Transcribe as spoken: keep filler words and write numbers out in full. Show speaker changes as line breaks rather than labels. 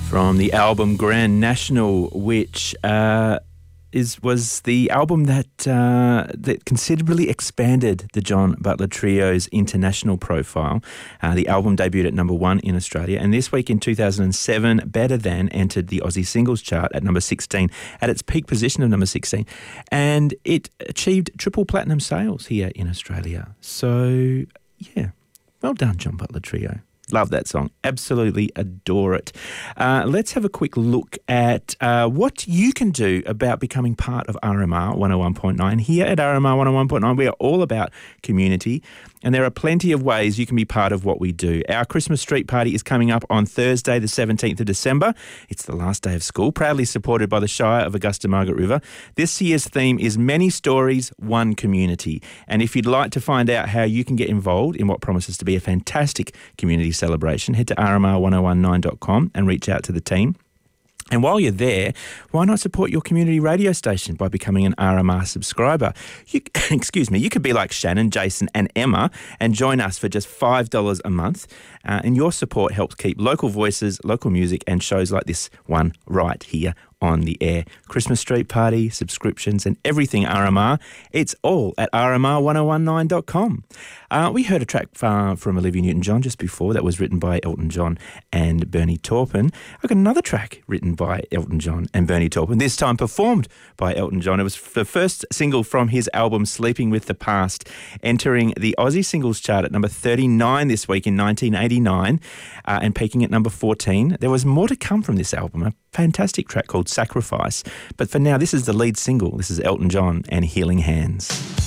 from the album Grand National, which uh, is was the album that uh, that considerably expanded the John Butler Trio's international profile. Uh, the album debuted at number one in Australia, and this week in two thousand seven, Better Than entered the Aussie Singles Chart at number sixteen, at its peak position of number sixteen, and it achieved triple platinum sales here in Australia. So, yeah, well done, John Butler Trio. Love that song. Absolutely adore it. Uh, let's have a quick look at uh, what you can do about becoming part of R M R one oh one point nine. Here at R M R one oh one point nine, we are all about community, and there are plenty of ways you can be part of what we do. Our Christmas street party is coming up on Thursday, the seventeenth of December. It's the last day of school, proudly supported by the Shire of Augusta-Margaret River. This year's theme is Many Stories, One Community. And if you'd like to find out how you can get involved in what promises to be a fantastic community celebration, head to r m r one oh one nine dot com and reach out to the team. And while you're there, why not support your community radio station by becoming an R M R subscriber? You, excuse me, you could be like Shannon, Jason and Emma and join us for just five dollars a month. Uh, and your support helps keep local voices, local music and shows like this one right here on the air. Christmas street party, subscriptions and everything R M R. It's all at r m r one oh one nine dot com. Uh, we heard a track uh, from Olivia Newton-John just before that was written by Elton John and Bernie Taupin. I've got another track written by Elton John and Bernie Taupin, this time performed by Elton John. It was the first single from his album Sleeping with the Past, entering the Aussie Singles Chart at number thirty-nine this week in nineteen eighty-nine uh, and peaking at number fourteen. There was more to come from this album, a fantastic track called Sacrifice. But for now, this is the lead single. This is Elton John and Healing Hands.